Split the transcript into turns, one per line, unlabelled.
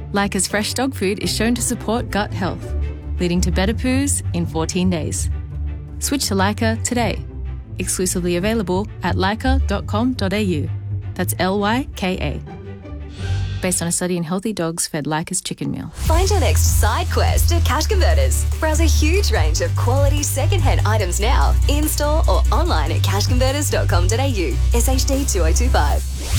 Leica's fresh dog food is shown to support gut health, leading to better poos in 14 days. Switch to Leica today. Exclusively available at leica.com.au. That's Lyka. Based on a study in healthy dogs fed Leica's chicken meal.
Find your next side quest at Cash Converters. Browse a huge range of quality second-hand items now, in-store or online at cashconverters.com.au. SHD 2025.